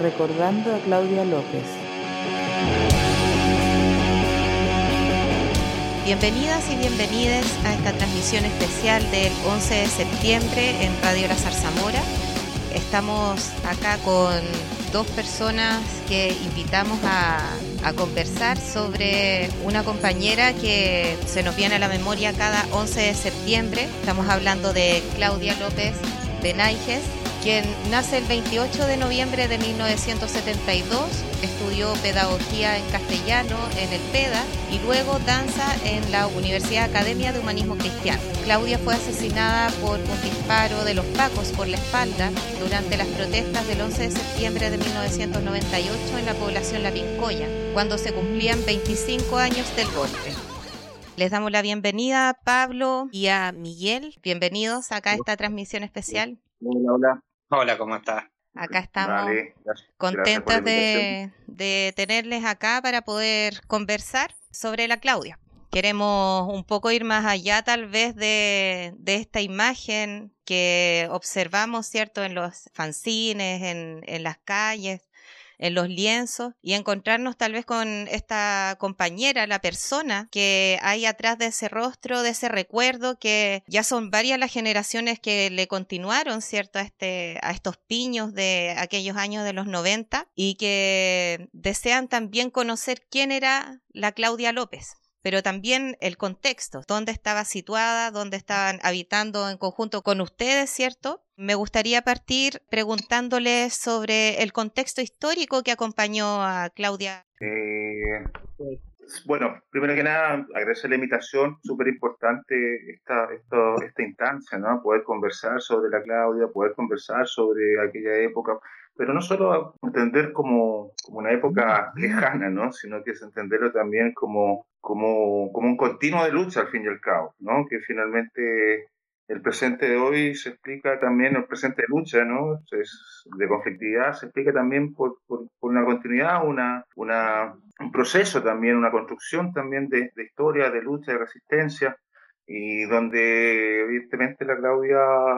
recordando a Claudia López. Bienvenidas y bienvenides a esta transmisión especial del 11 de septiembre en Radio La Zarzamora. Estamos acá con dos personas que invitamos a conversar sobre una compañera que se nos viene a la memoria cada 11 de septiembre. Estamos hablando de Claudia López Benaiges, quien nace el 28 de noviembre de 1972, estudió pedagogía en castellano en el PEDA y luego danza en la Universidad Academia de Humanismo Cristiano. Claudia fue asesinada por un disparo de los pacos por la espalda durante las protestas del 11 de septiembre de 1998 en la población La Pincoya, cuando se cumplían 25 años del golpe. Les damos la bienvenida a Pablo y a Miguel. Bienvenidos acá a esta transmisión especial. Hola. Hola, ¿cómo estás? Acá estamos gracias contentas de tenerles acá para poder conversar sobre la Claudia. Queremos un poco ir más allá tal vez de esta imagen que observamos, ¿cierto?, en los fanzines, en las calles, en los lienzos, y encontrarnos tal vez con esta compañera, la persona que hay atrás de ese rostro, de ese recuerdo, que ya son varias las generaciones que le continuaron, ¿cierto?, a estos piños de aquellos años de los 90 y que desean también conocer quién era la Claudia López. Pero también el contexto, dónde estaba situada, dónde estaban habitando en conjunto con ustedes, ¿cierto? Me gustaría partir preguntándoles sobre el contexto histórico que acompañó a Claudia. Bueno, primero que nada, agradecer la invitación, súper importante esta instancia, ¿no? Poder conversar sobre la Claudia, poder conversar sobre aquella época, pero no solo entender como una época lejana, ¿no? Sino que es entenderlo también como un continuo de lucha al fin y al cabo, ¿no? Que finalmente el presente de hoy se explica también, el presente de lucha, ¿no? De conflictividad, se explica también por una continuidad, un proceso también, una construcción también de historia, de lucha, de resistencia, y donde evidentemente la Claudia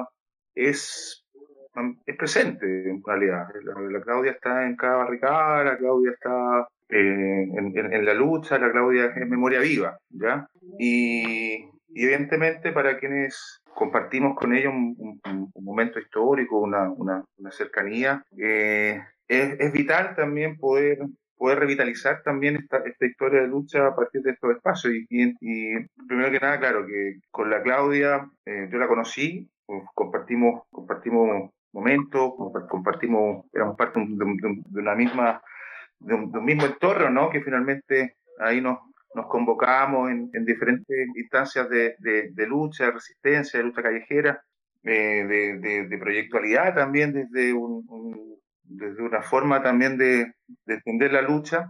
es presente en realidad. La Claudia está en cada barricada, la Claudia está en la lucha, la Claudia es memoria viva, ¿ya? Y evidentemente para quienes compartimos con ella un momento histórico, una cercanía, es vital también poder revitalizar también esta historia de lucha a partir de estos espacios. Y primero que nada, claro, que con la Claudia yo la conocí, compartimos momentos, éramos parte de una misma, de un mismo entorno, ¿no? Que finalmente ahí nos convocamos en diferentes instancias de lucha, de resistencia, de lucha callejera, de proyectualidad también, desde una forma también de entender la lucha.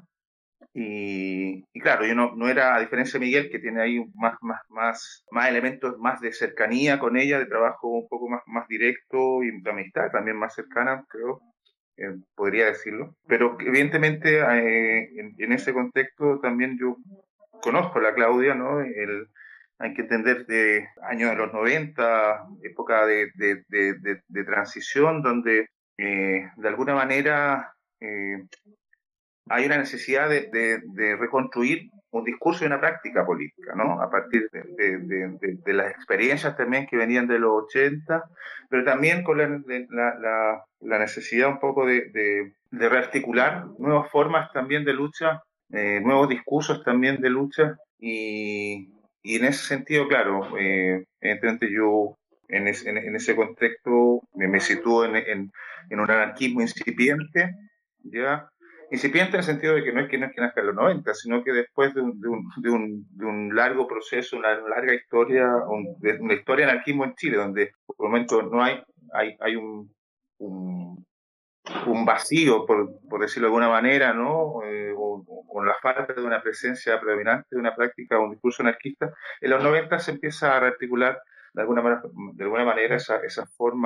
Y claro, yo no era, a diferencia de Miguel, que tiene ahí más elementos más de cercanía con ella, de trabajo un poco más directo y de amistad también más cercana, creo, podría decirlo. Pero evidentemente en ese contexto también yo conozco a la Claudia, ¿no? Hay que entender de años de los 90, época de transición, donde de alguna manera hay una necesidad de reconstruir un discurso y una práctica política, ¿no? A partir de las experiencias también que venían de los 80, pero también con la necesidad un poco de rearticular nuevas formas también de lucha, nuevos discursos también de lucha, y en ese sentido, claro, evidentemente yo en ese contexto me sitúo en un anarquismo incipiente, ¿ya? Incipiente en el sentido de que no es que nazca en los 90, sino que después de un largo proceso, una larga historia, de una historia de anarquismo en Chile, donde por el momento no hay un vacío, por decirlo de alguna manera, ¿no? O la falta de una presencia predominante de una práctica o un discurso anarquista. En los 90 se empieza a rearticular de alguna manera esa forma